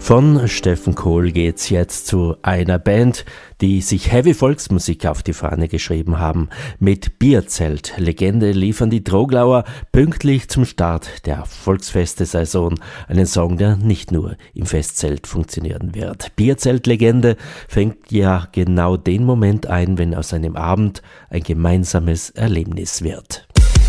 Von Steffen Kohl geht's jetzt zu einer Band, die sich Heavy Volksmusik auf die Fahne geschrieben haben. Mit Bierzelt-Legende liefern die Troglauer pünktlich zum Start der Volksfeste-Saison einen Song, der nicht nur im Festzelt funktionieren wird. Bierzelt-Legende fängt ja genau den Moment ein, wenn aus einem Abend ein gemeinsames Erlebnis wird.